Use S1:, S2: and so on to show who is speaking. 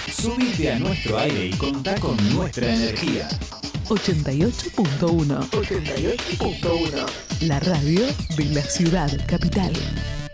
S1: Subite a nuestro aire y contá con nuestra energía.
S2: 88.1. 88.1. La radio de la ciudad capital.